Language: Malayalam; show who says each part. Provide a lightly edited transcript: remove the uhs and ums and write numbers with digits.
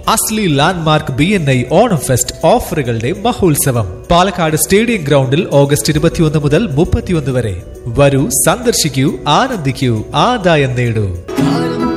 Speaker 1: അസ്ലി ലാൻഡ്മാർക്ക് BNI ഓണം ഫെസ്റ്റ് ഓഫറുകളുടെ മഹോത്സവം പാലക്കാട് സ്റ്റേഡിയം ഗ്രൗണ്ടിൽ ഓഗസ്റ്റ് 21 മുതൽ 31 വരെ. വരൂ, സന്ദർശിക്കൂ, ആനന്ദിക്കൂ, ആദായം നേടൂ.